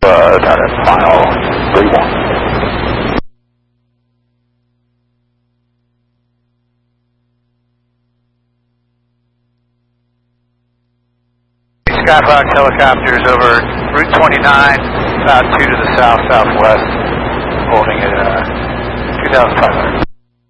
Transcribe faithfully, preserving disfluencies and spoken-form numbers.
Uh, that is final three one. Skyfox helicopters over Route twenty-nine, about two to the south-southwest, holding at uh, two thousand five hundred.